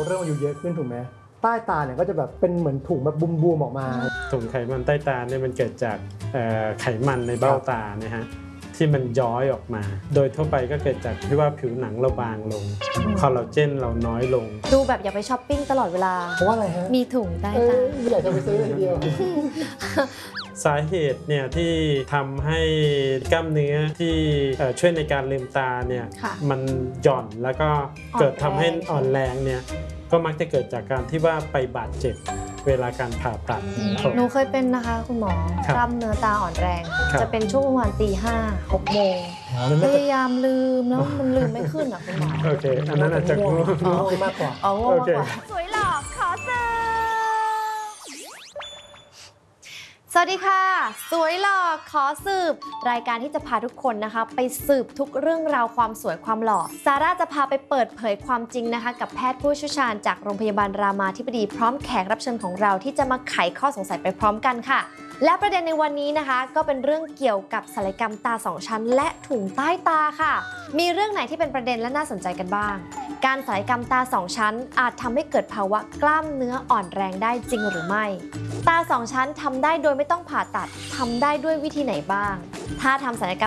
เริ่มอายุเยอะขึ้นถูกไหมใต้ตาเนี่ยก็จะแบบเป็นเหมือนถุงแบบบูมๆออกมาถุงไขมันใต้ตาเนี่ยมันเกิดจากไขมันในเบ้าตานะฮะที่มันย้อยออกมาโดยทั่วไปก็เกิดจากที่ว่าผิวหนังเราบางลงคอลลาเจนเราน้อยลงดูแบบอย่าไปช้อปปิ้งตลอดเวลาเพราะว่าอะไรฮะมีถุงใต้ตาอยากจะไปซื้อเลยทีเดียวสาเหตุเนี่ยที่ทำให้กล้ามเนื้อที่ช่วยในการลืมตาเนี่ยมันหย่อนแล้วก็เกิดทำให้อ่อนแรงเนี่ยก็มักจะเกิดจากการที่ว่าไปบาดเจ็บเวลาการผ่าตัดหนูเคยเป็นนะคะคุณหมอกล้ามเนื้อตาอ่อนแรงจะเป็นช่วงประมาณตี 5 6 โมงพยายามลืมแล้วมันลืมไม่ขึ้นอ่ะคุณหมอโอเคอันนั้นอาจจะง่วงมากกว่าง่วงมากกว่าสวยหล่อขอเจอสวัสดีค่ะสวยหล่อขอสืบรายการที่จะพาทุกคนนะคะไปสืบทุกเรื่องราวความสวยความหล่อซาร่าจะพาไปเปิดเผยความจริงนะคะกับแพทย์ผู้เชี่ยวชาญจากโรงพยาบาลรามาธิบดีพร้อมแขกรับเชิญของเราที่จะมาไขข้อสงสัยไปพร้อมกันค่ะและประเด็นในวันนี้นะคะก็เป็นเรื่องเกี่ยวกับศัลยกรรมตา2ชั้นและถุงใต้ตาค่ะมีเรื่องไหนที่เป็นประเด็นและน่าสนใจกันบ้างการศัลยกรรมตา2ชั้นอาจทำให้เกิดภาวะกล้ามเนื้ออ่อนแรงได้จริงหรือไม่ตา2ชั้นทำได้โดยไม่ต้องผ่าตัดทำได้ด้วยวิธีไหนบ้างถ้าทำศัลยกรรม